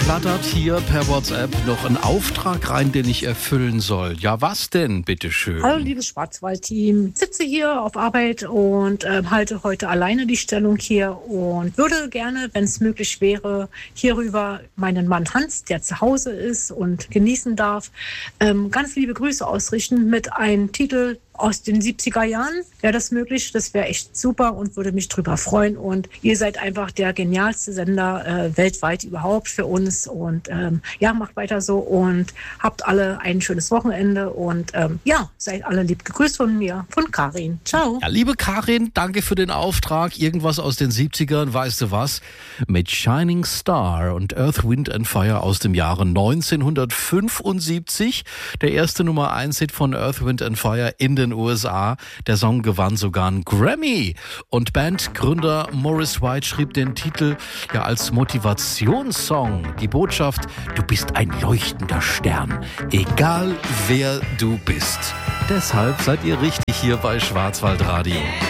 flattert hier per WhatsApp noch ein Auftrag rein, den ich erfüllen soll. Ja, was denn, bitteschön? Hallo, liebes Schwarzwald-Team. Ich sitze hier auf Arbeit und halte heute alleine die Stellung hier und würde gerne, wenn es möglich wäre, hierüber meinen Mann Hans, der zu Hause ist und genießen darf, ganz liebe Grüße ausrichten mit einem Titel aus den 70er Jahren. Wäre das möglich? Das wäre echt super und würde mich drüber freuen. Und ihr seid einfach der genialste Sender weltweit überhaupt für uns. Und macht weiter so und habt alle ein schönes Wochenende. Und seid alle lieb gegrüßt von mir, von Karin. Ciao. Ja, liebe Karin, danke für den Auftrag. Irgendwas aus den 70ern, weißt du was? Mit Shining Star und Earth, Wind and Fire aus dem Jahre 1975. Der erste Nummer 1 Hit von Earth, Wind and Fire in den USA. Der Song gewann sogar einen Grammy. Und Bandgründer Maurice White schrieb den Titel ja als Motivationssong. Die Botschaft: Du bist ein leuchtender Stern, egal wer du bist. Deshalb seid ihr richtig hier bei Schwarzwaldradio.